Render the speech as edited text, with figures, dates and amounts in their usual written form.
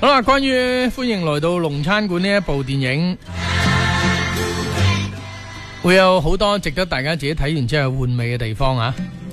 好啦，關於歡迎來到龍餐館呢一部電影，會有好多值得大家自己睇完之後玩味嘅地方啊！